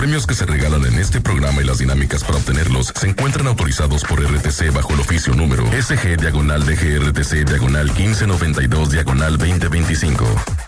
premios que se regalan en este programa y las dinámicas para obtenerlos se encuentran autorizados por RTC bajo el oficio número SG/DGRTC/1592/2025.